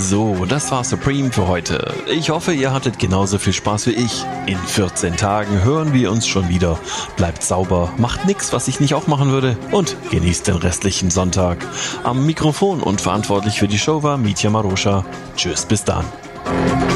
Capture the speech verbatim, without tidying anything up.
So, das war Supreme für heute. Ich hoffe, ihr hattet genauso viel Spaß wie ich. In vierzehn Tagen hören wir uns schon wieder. Bleibt sauber, macht nix, was ich nicht auch machen würde und genießt den restlichen Sonntag. Am Mikrofon und verantwortlich für die Show war Mitja Maroscha. Tschüss, bis dann.